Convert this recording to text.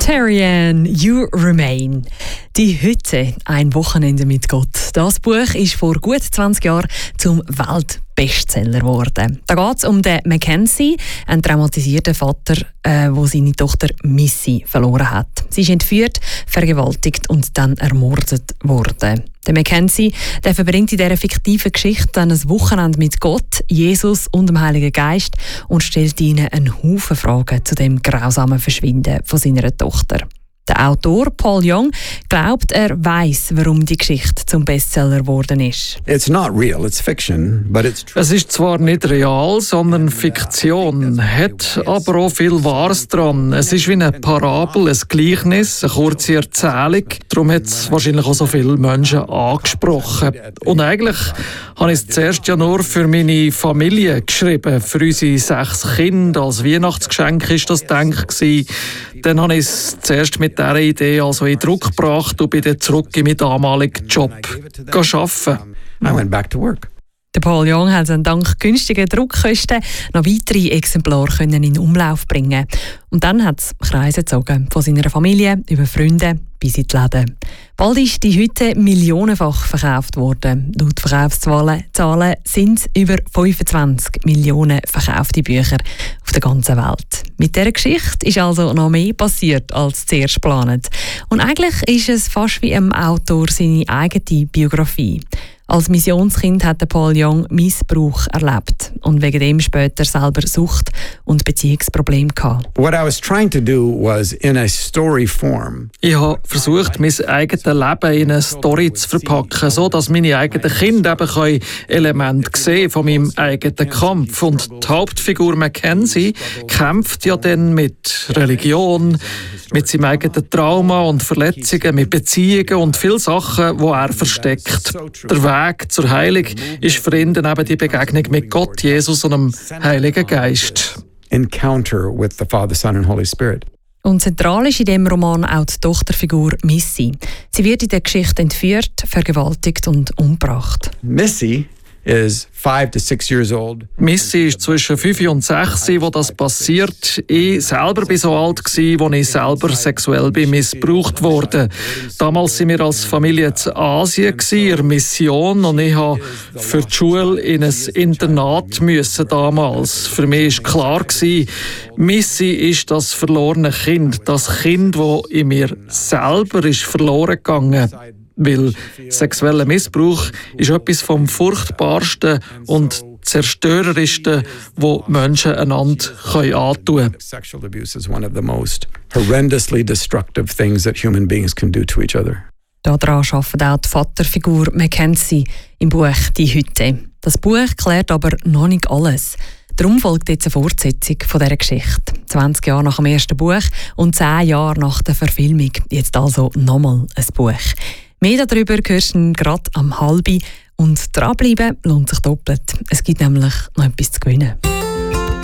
Criterion, You Remain. Die Hütte, ein Wochenende mit Gott. Das Buch ist vor gut 20 Jahren zum Weltbestseller geworden. Da geht es um den Mackenzie, einen traumatisierten Vater, der seine Tochter Missy verloren hat. Sie ist entführt, vergewaltigt und dann ermordet worden. Der Mackenzie, der verbringt in dieser fiktiven Geschichte dann ein Wochenende mit Gott, Jesus und dem Heiligen Geist und stellt ihnen einen Haufen Fragen zu dem grausamen Verschwinden von seiner Tochter. Der Autor Paul Young glaubt, er weiss, warum die Geschichte zum Bestseller geworden ist. It's not real, it's fiction, but it's true. Es ist zwar nicht real, sondern Fiktion, hat aber auch viel Wahres dran. Es ist wie eine Parabel, ein Gleichnis, eine kurze Erzählung. Darum hat es wahrscheinlich auch so viele Menschen angesprochen. Und eigentlich habe ich es zuerst ja nur für meine Familie geschrieben, für unsere 6 Kinder. Als Weihnachtsgeschenk war das gedacht. Dann habe ich es zuerst mit dieser Idee also in Druck gebracht und bin dann zurück in meinen damaligen Job arbeiten. I went back to work. Der Paul Young hat dann dank günstiger Druckkosten noch weitere Exemplare in Umlauf bringen. Und dann hat es Kreise gezogen, von seiner Familie über Freunde bis in die Läden. Bald ist die Hütte millionenfach verkauft worden. Laut Verkaufszahlen sind über 25 Millionen verkaufte Bücher auf der ganzen Welt. Mit dieser Geschichte ist also noch mehr passiert als zuerst geplant. Und eigentlich ist es fast wie einem Autor seine eigene Biografie. Als Missionskind hat Paul Young Missbrauch erlebt und wegen dem später selber Sucht- und Beziehungsprobleme gehabt. What I was trying to do was in a story form. Ich habe versucht, mein eigenes Leben in eine Story zu verpacken, so dass meine eigenen Kinder eben Elemente sehen von meinem eigenen Kampf. Und die Hauptfigur Mackenzie kämpft ja dann mit Religion, mit seinem eigenen Trauma und Verletzungen, mit Beziehungen und vielen Sachen, die er versteckt. Der Weg zur Heilung ist für ihn dann eben die Begegnung mit Gott, Jesus und dem Heiligen Geist. Encounter with the Father, Son and Holy Spirit. Und zentral ist in diesem Roman auch die Tochterfigur Missy. Sie wird in der Geschichte entführt, vergewaltigt und umgebracht. Missy is 5 to 6 years old. Missy ist zwischen 5 und 6, wo das passiert. Ich selber war so alt, als ich selber sexuell missbraucht wurde. Damals waren wir als Familie zu Asien, in der Mission, und ich musste für die Schule in ein Internat damals. Für mich war klar, Missy ist das verlorene Kind. Das Kind, das in mir selber ist verloren gegangen. Weil sexueller Missbrauch ist etwas vom Furchtbarsten und Zerstörerischsten, was Menschen einander antun können. Sexual abuse is one of the most horrendously destructive things that human beings can do to each other. Daran arbeitet auch die Vaterfigur Mackenzie im Buch «Die Hütte». Das Buch klärt aber noch nicht alles. Darum folgt jetzt eine Fortsetzung von dieser Geschichte. 20 Jahre nach dem ersten Buch und 10 Jahre nach der Verfilmung. Jetzt also nochmal ein Buch. Mehr darüber hörst du gerade am 12:30 und dranbleiben lohnt sich doppelt. Es gibt nämlich noch etwas zu gewinnen.